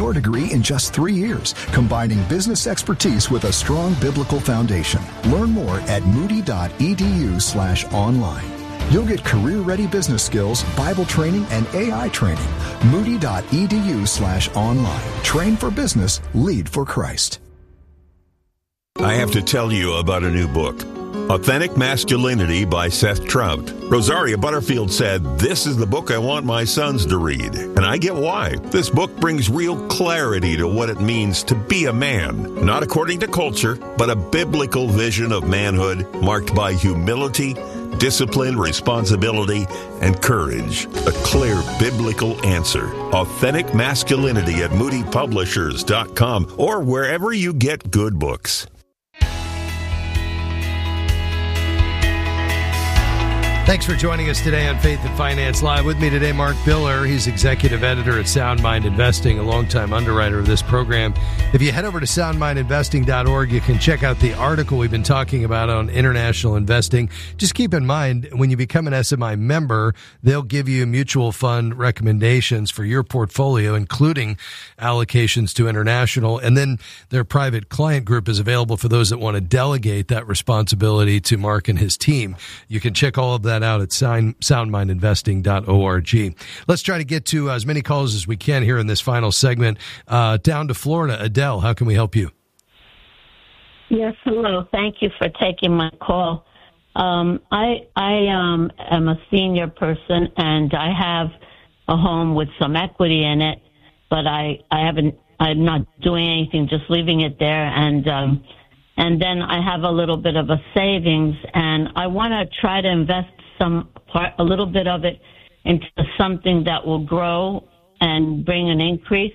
law degree in just 3 years, combining business expertise with a strong biblical foundation. Learn more at moody.edu/online. You'll get career-ready business skills, Bible training, and AI training. Moody.edu/online. Train for business, lead for Christ. I have to tell you about a new book, Authentic Masculinity by Seth Trout. Rosaria Butterfield said, "This is the book I want my sons to read." And I get why. This book brings real clarity to what it means to be a man, not according to culture, but a biblical vision of manhood marked by humility, discipline, responsibility, and courage. A clear biblical answer. Authentic Masculinity at moodypublishers.com or wherever you get good books. Thanks for joining us today on Faith and Finance Live. With me today, Mark Biller. He's executive editor at Sound Mind Investing, a longtime underwriter of this program. If you head over to soundmindinvesting.org, you can check out the article we've been talking about on international investing. Just keep in mind, when you become an SMI member, they'll give you mutual fund recommendations for your portfolio, including allocations to international. And then their private client group is available for those that want to delegate that responsibility to Mark and his team. You can check all of that out at soundmindinvesting.org. Let's try to get to as many calls as we can here in this final segment. Down to Florida, Adele, how can we help you? Yes, hello. Thank you for taking my call. I am a senior person, and I have a home with some equity in it, but I'm not doing anything, just leaving it there, and then I have a little bit of a savings, and I want to try to invest a little bit of it into something that will grow and bring an increase.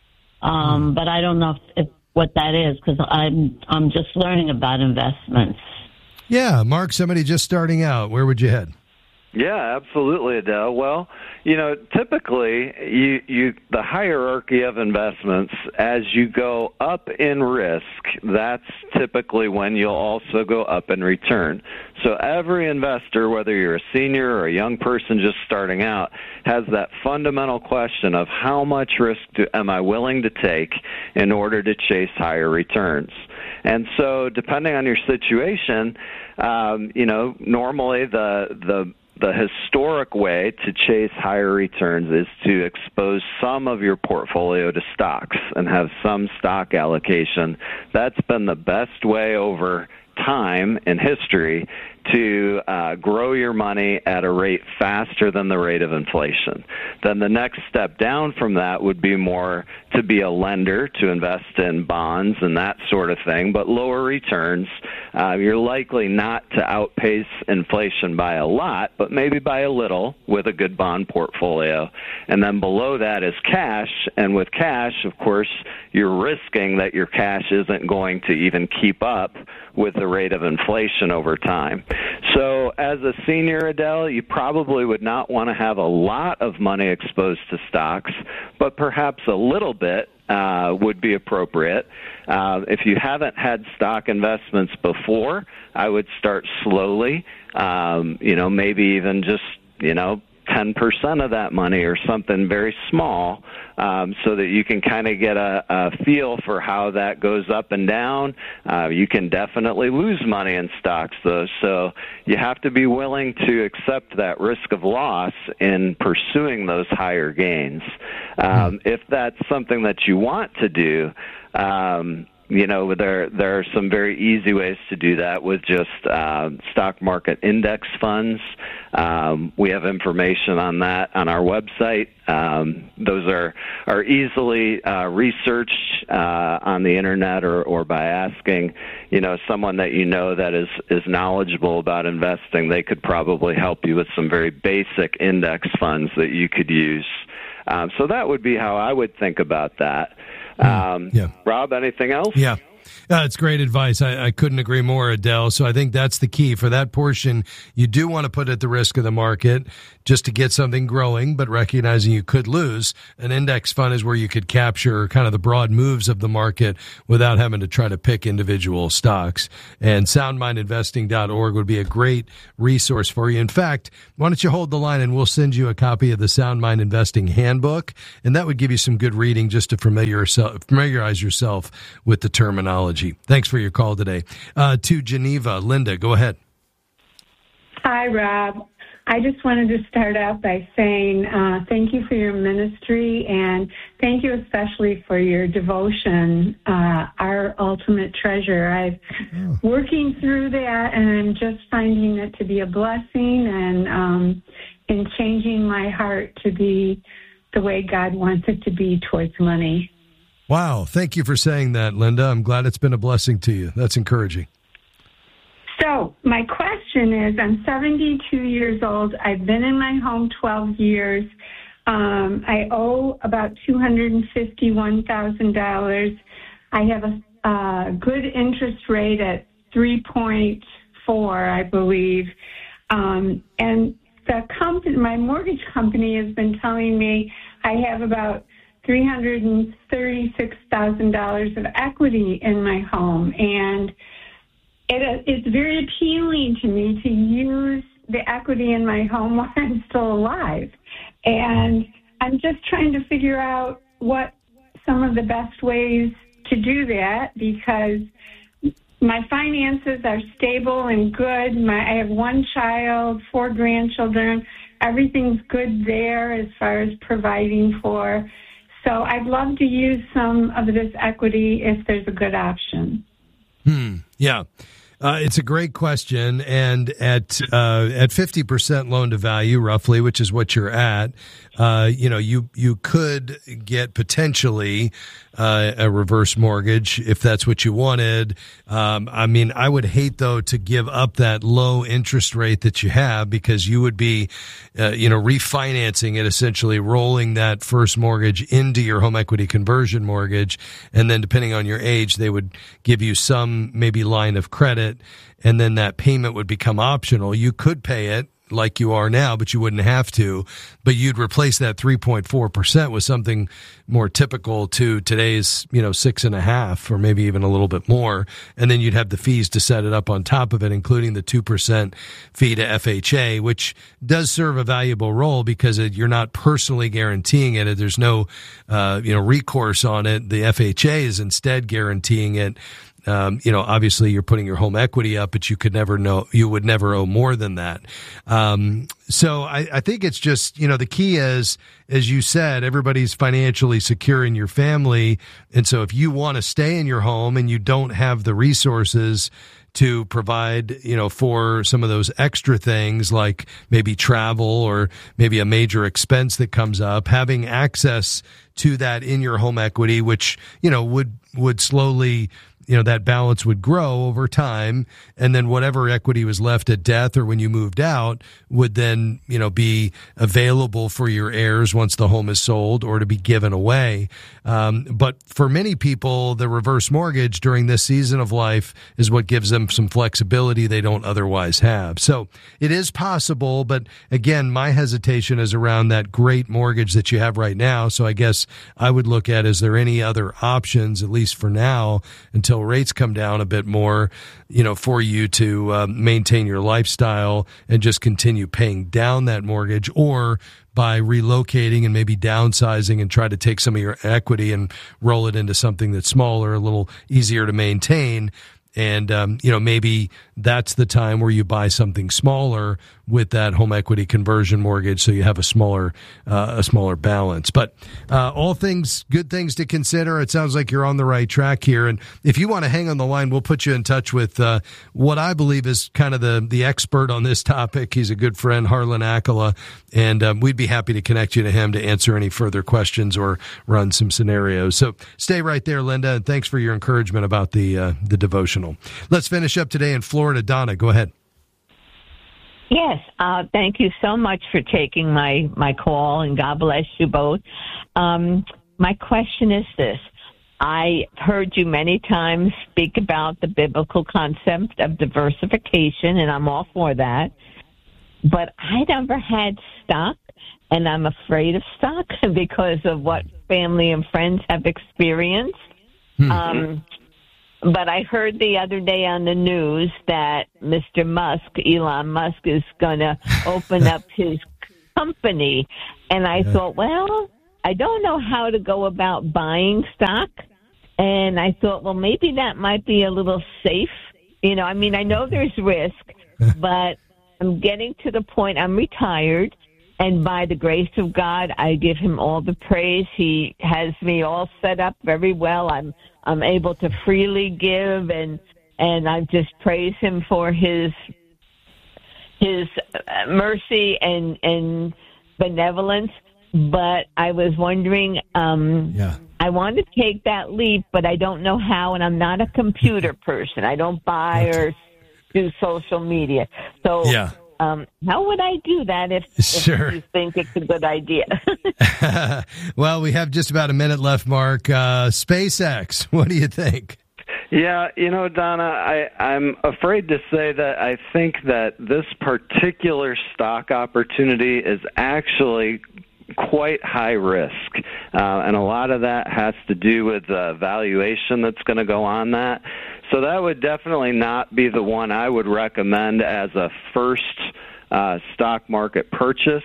But I don't know what that is, because I'm just learning about investments. Yeah, Mark, somebody just starting out, where would you head? Yeah, absolutely, Adele. Well, typically the hierarchy of investments, as you go up in risk, that's typically when you'll also go up in return. So every investor, whether you're a senior or a young person just starting out, has that fundamental question of how much risk am I willing to take in order to chase higher returns? And so depending on your situation, normally the historic way to chase higher returns is to expose some of your portfolio to stocks and have some stock allocation. That's been the best way over time in history to grow your money at a rate faster than the rate of inflation. Then the next step down from that would be more to be a lender, to invest in bonds and that sort of thing, but lower returns. You're likely not to outpace inflation by a lot, but maybe by a little with a good bond portfolio. And then below that is cash, and with cash, of course, you're risking that your cash isn't going to even keep up with the rate of inflation over time. So as a senior, Adele, you probably would not want to have a lot of money exposed to stocks, but perhaps a little bit would be appropriate. If you haven't had stock investments before, I would start slowly, maybe even just, 10% of that money or something very small, so that you can kind of get a feel for how that goes up and down. You can definitely lose money in stocks, though, so you have to be willing to accept that risk of loss in pursuing those higher gains. If that's something that you want to do, there are some very easy ways to do that with just stock market index funds. We have information on that on our website. Those are easily researched on the internet or by asking, someone that that is knowledgeable about investing. They could probably help you with some very basic index funds that you could use. So that would be how I would think about that. Rob, anything else? Yeah. It's great advice. I couldn't agree more, Adele. So I think that's the key. For that portion, you do want to put at the risk of the market just to get something growing, but recognizing you could lose. An index fund is where you could capture kind of the broad moves of the market without having to try to pick individual stocks. And soundmindinvesting.org would be a great resource for you. In fact, why don't you hold the line and we'll send you a copy of the Sound Mind Investing Handbook, and that would give you some good reading just to familiarize yourself with the terminology. Thanks for your call today. To Geneva, Linda, go ahead. Hi, Rob. I just wanted to start out by saying thank you for your ministry, and thank you especially for your devotion, Our Ultimate Treasure. I'm working through that, and I'm just finding it to be a blessing and in changing my heart to be the way God wants it to be towards money. Wow. Thank you for saying that, Linda. I'm glad it's been a blessing to you. That's encouraging. So my question is, I'm 72 years old. I've been in my home 12 years. I owe about $251,000. I have a good interest rate at 3.4, I believe. And my mortgage company has been telling me I have about $336,000 of equity in my home, and it's very appealing to me to use the equity in my home while I'm still alive. And I'm just trying to figure out what some of the best ways to do that, because my finances are stable and good. I have one child, 4 grandchildren. Everything's good there as far as providing for. So I'd love to use some of this equity if there's a good option. Yeah. It's a great question, and at 50% loan to value, roughly, which is what you're at, you could get potentially a reverse mortgage if that's what you wanted. I would hate though to give up that low interest rate that you have, because you would be, refinancing it, essentially rolling that first mortgage into your home equity conversion mortgage, and then depending on your age, they would give you some maybe line of credit. And then that payment would become optional. You could pay it like you are now, but you wouldn't have to. But you'd replace that 3.4% with something more typical to today's, 6.5%, or maybe even a little bit more. And then you'd have the fees to set it up on top of it, including the 2% fee to FHA, which does serve a valuable role because you're not personally guaranteeing it. There's no, recourse on it. The FHA is instead guaranteeing it. Obviously you're putting your home equity up, but you would never owe more than that. So I think it's just, the key is, as you said, everybody's financially secure in your family. And so if you want to stay in your home and you don't have the resources to provide, for some of those extra things like maybe travel or maybe a major expense that comes up, having access to that in your home equity, which, would slowly, that balance would grow over time, and then whatever equity was left at death or when you moved out would then, be available for your heirs once the home is sold or to be given away. But for many people, the reverse mortgage during this season of life is what gives them some flexibility they don't otherwise have. So it is possible, but again, my hesitation is around that great mortgage that you have right now. So I guess I would look at, is there any other options, at least for now, until rates come down a bit more, for you to maintain your lifestyle and just continue paying down that mortgage, or by relocating and maybe downsizing and try to take some of your equity and roll it into something that's smaller, a little easier to maintain. And, maybe that's the time where you buy something smaller with that home equity conversion mortgage, so you have a smaller balance. But all things, good things to consider. It sounds like you're on the right track here. And if you want to hang on the line, we'll put you in touch with what I believe is kind of the expert on this topic. He's a good friend, Harlan Akala, and we'd be happy to connect you to him to answer any further questions or run some scenarios. So stay right there, Linda, and thanks for your encouragement about the devotional. Let's finish up today in Florida. Donna, go ahead. Yes, thank you so much for taking my call, and God bless you both. My question is this. I heard you many times speak about the biblical concept of diversification, and I'm all for that. But I never had stock, and I'm afraid of stock because of what family and friends have experienced. Mm-hmm. But I heard the other day on the news that Mr. Musk, Elon Musk, is going to open up his company. And I thought, well, I don't know how to go about buying stock. And I thought, well, maybe that might be a little safe. I know there's risk, but I'm getting to the point, I'm retired. And by the grace of God, I give him all the praise. He has me all set up very well. I'm able to freely give, and I just praise him for his mercy and benevolence. But I was wondering, I want to take that leap, but I don't know how, and I'm not a computer person. I don't buy or do social media. So how would I do that if you think it's a good idea? Well, we have just about a minute left, Mark. SpaceX, what do you think? Yeah, Donna, I'm afraid to say that I think that this particular stock opportunity is actually quite high risk, and a lot of that has to do with the valuation that's going to go on that. So that would definitely not be the one I would recommend as a first stock market purchase.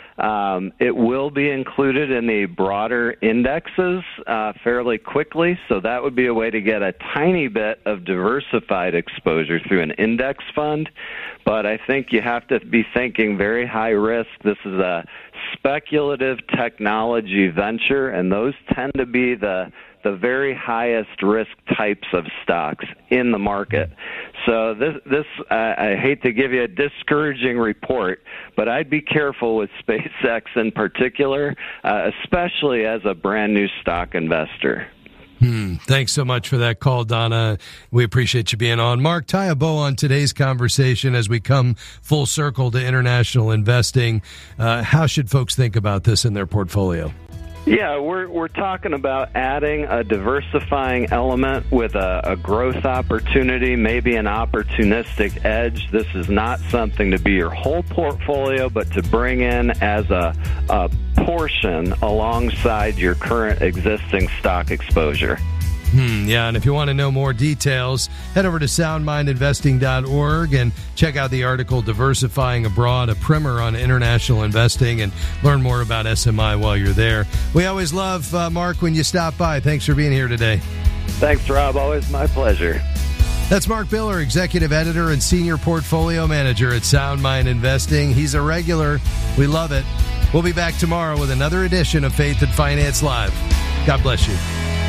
It will be included in the broader indexes fairly quickly, so that would be a way to get a tiny bit of diversified exposure through an index fund. But I think you have to be thinking very high risk. This is a speculative technology venture, and those tend to be the very highest risk types of stocks in the market. So this I hate to give you a discouraging report, but I'd be careful with SpaceX in particular, especially as a brand new stock investor. Thanks so much for that call, Donna. We appreciate you being on. Mark, tie a bow on today's conversation as we come full circle to international investing. How should folks think about this in their portfolio? Yeah, we're talking about adding a diversifying element with a growth opportunity, maybe an opportunistic edge. This is not something to be your whole portfolio, but to bring in as a portion alongside your current existing stock exposure. Yeah, and if you want to know more details, head over to soundmindinvesting.org and check out the article Diversifying Abroad, a primer on international investing, and learn more about SMI while you're there. We always love, Mark, when you stop by. Thanks for being here today. Thanks, Rob. Always my pleasure. That's Mark Biller, Executive Editor and Senior Portfolio Manager at Sound Mind Investing. He's a regular. We love it. We'll be back tomorrow with another edition of Faith and Finance Live. God bless you.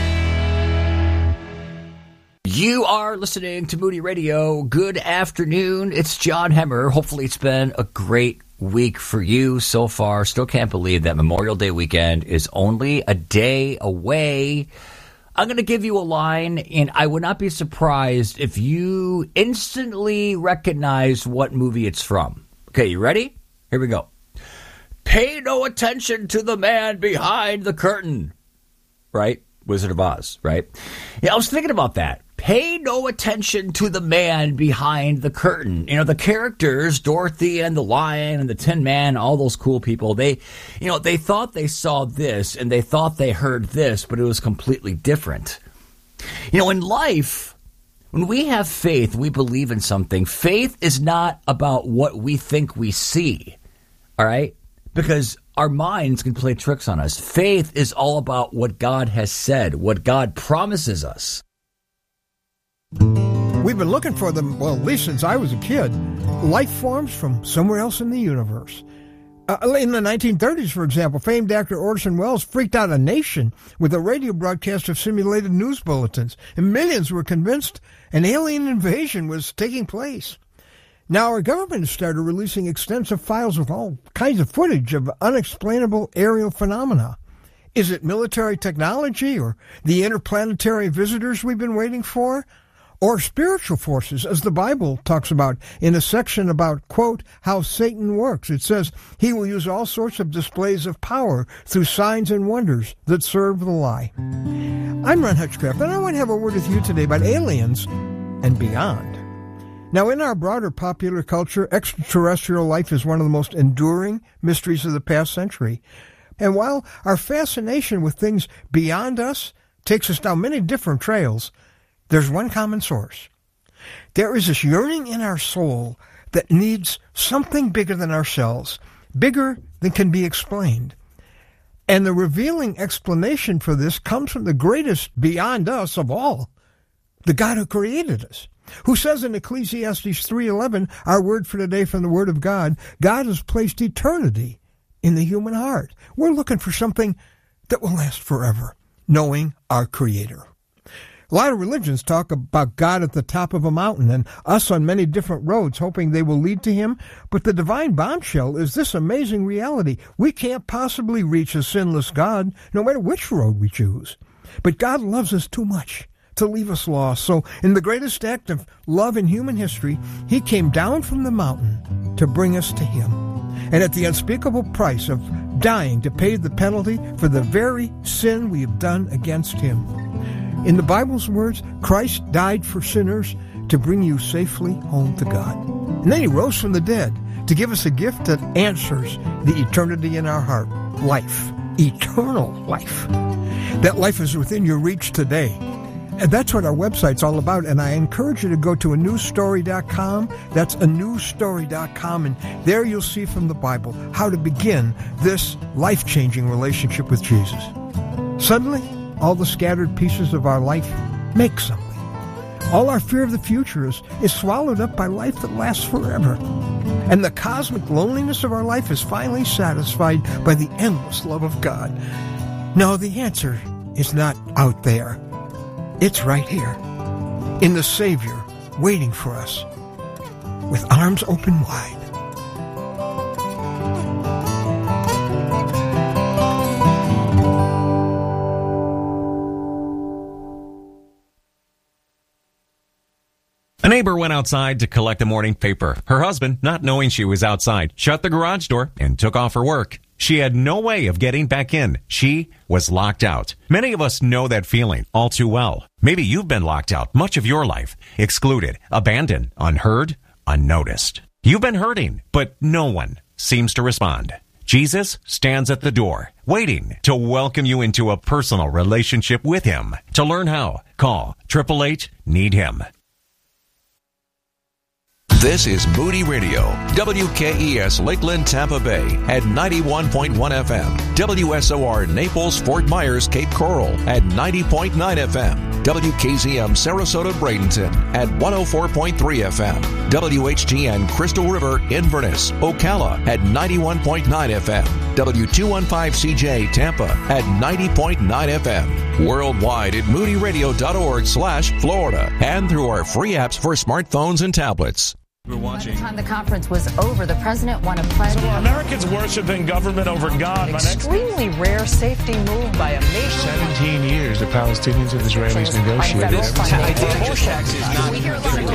You are listening to Moody Radio. Good afternoon. It's John Hemmer. Hopefully it's been a great week for you so far. Still can't believe that Memorial Day weekend is only a day away. I'm going to give you a line, and I would not be surprised if you instantly recognize what movie it's from. Okay, you ready? Here we go. Pay no attention to the man behind the curtain. Right? Wizard of Oz, right? Yeah, I was thinking about that. Pay no attention to the man behind the curtain. The characters, Dorothy and the Lion and the Tin Man, all those cool people, they thought they saw this and they thought they heard this, but it was completely different. In life, when we have faith, we believe in something, faith is not about what we think we see, all right? Because our minds can play tricks on us. Faith is all about what God has said, what God promises us. We've been looking for them, well, at least since I was a kid. Life forms from somewhere else in the universe. In the 1930s, for example, famed actor Orson Welles freaked out a nation with a radio broadcast of simulated news bulletins, and millions were convinced an alien invasion was taking place. Now, our government has started releasing extensive files with all kinds of footage of unexplainable aerial phenomena. Is it military technology or the interplanetary visitors we've been waiting for? Or spiritual forces, as the Bible talks about in a section about, quote, how Satan works. It says he will use all sorts of displays of power through signs and wonders that serve the lie. I'm Ron Hutchcraft, and I want to have a word with you today about aliens and beyond. Now, in our broader popular culture, extraterrestrial life is one of the most enduring mysteries of the past century. And while our fascination with things beyond us takes us down many different trails, there's one common source. There is this yearning in our soul that needs something bigger than ourselves, bigger than can be explained. And the revealing explanation for this comes from the greatest beyond us of all, the God who created us, who says in Ecclesiastes 3:11, our word for today from the Word of God, God has placed eternity in the human heart. We're looking for something that will last forever, knowing our Creator. A lot of religions talk about God at the top of a mountain and us on many different roads, hoping they will lead to Him. But the divine bombshell is this amazing reality. We can't possibly reach a sinless God, no matter which road we choose. But God loves us too much to leave us lost. So in the greatest act of love in human history, He came down from the mountain to bring us to Him. And at the unspeakable price of dying to pay the penalty for the very sin we have done against Him. In the Bible's words, Christ died for sinners to bring you safely home to God. And then He rose from the dead to give us a gift that answers the eternity in our heart. Life. Eternal life. That life is within your reach today. And that's what our website's all about. And I encourage you to go to anewstory.com. That's anewstory.com. And there you'll see from the Bible how to begin this life-changing relationship with Jesus. Suddenly, all the scattered pieces of our life make something. All our fear of the future is swallowed up by life that lasts forever. And the cosmic loneliness of our life is finally satisfied by the endless love of God. No, the answer is not out there. It's right here, in the Savior waiting for us, with arms open wide. A neighbor went outside to collect a morning paper. Her husband, not knowing she was outside, shut the garage door and took off for work. She had no way of getting back in. She was locked out. Many of us know that feeling all too well. Maybe you've been locked out much of your life, excluded, abandoned, unheard, unnoticed. You've been hurting, but no one seems to respond. Jesus stands at the door, waiting to welcome you into a personal relationship with Him. To learn how, call 888-NEED-HIM. This is Moody Radio, WKES Lakeland, Tampa Bay at 91.1 FM, WSOR Naples, Fort Myers, Cape Coral at 90.9 FM, WKZM Sarasota, Bradenton at 104.3 FM, WHTN Crystal River, Inverness, Ocala at 91.9 FM, W215CJ Tampa at 90.9 FM, worldwide at moodyradio.org/Florida, and through our free apps for smartphones and tablets. We're watching. By the time the conference was over, the president won a pledge. So Americans worshiping government over God. An extremely rare safety move by a nation. 17 years the Palestinians and Israelis negotiated. We hear a lot